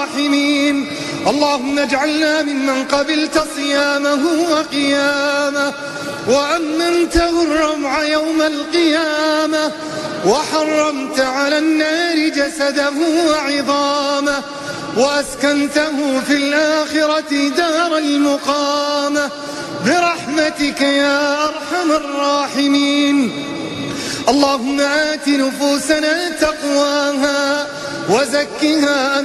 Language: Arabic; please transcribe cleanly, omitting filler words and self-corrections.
الراحمين. اللهم اجعلنا ممن قبلت صيامه وقيامه وأمنته الروع يوم القيامة وحرمت على النار جسده وعظامه وأسكنته في الآخرة دار المقامة برحمتك يا أرحم الراحمين. اللهم آت نفوسنا تقواها وزكها